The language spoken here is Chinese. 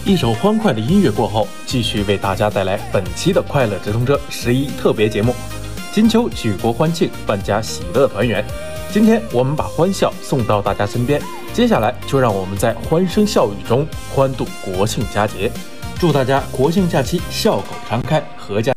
一首欢快的音乐过后，继续为大家带来本期的快乐直通车11特别节目。金秋举国欢庆，万家喜乐团圆。今天我们把欢笑送到大家身边，接下来就让我们在欢声笑语中欢度国庆佳节。祝大家国庆假期笑口常开，阖家